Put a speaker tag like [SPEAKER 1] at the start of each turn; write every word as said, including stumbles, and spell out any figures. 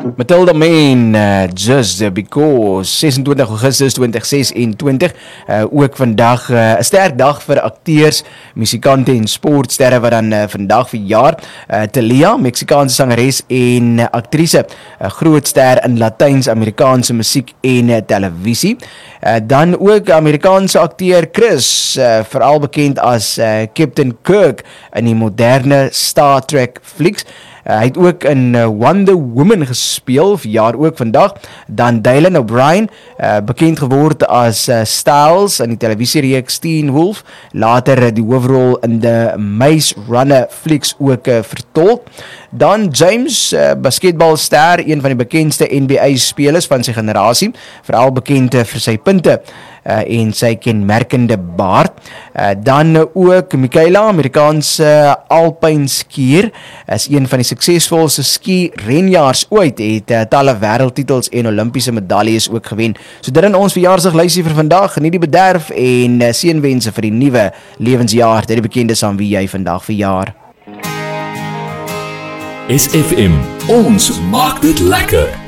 [SPEAKER 1] Matilda Main, uh, Just Because, ses en twintig Augustus twintig ses-en-twintig, uh, ook vandag uh, 'n sterk dag vir akteurs, musikante en sportsterre wat dan uh, vandag verjaar. Uh, Thalia, Meksikaanse sangeres en uh, aktrise, 'n groot ster in Latyns-Amerikaanse musiek en uh, televisie. Uh, dan ook Amerikaanse akteur Chris, uh, veral bekend as uh, Captain Kirk in die moderne Star Trek flieks. Uh, hy het ook in uh, Wonder Woman gespeel, verjaar ook vandag. Dan Dylan O'Brien, uh, bekend geword as uh, Styles in die televisiereeks Teen Wolf, later uh, die hoofrol in die Maze Runner flieks ook uh, vertolk. Dan James, uh, basketbalster, een van die bekendste N B A-spelers van sy generasie, veral bekend uh, vir sy punte uh, en sy kenmerkende baard. Uh, dan uh, ook Michaela, Amerikaanse alpyn skier, is een van die suksesvolste ski-renjaars ooit, het uh, talle wêreldtitels en Olimpiese medaljes ook gewen. So dit in ons verjaarsdaglysie vir vandag, geniet die bederf en uh, seënwense vir die nuwe lewensjaar, dit die bekendes aan wie jy vandag verjaar.
[SPEAKER 2] S F M, ons maak dit lekker.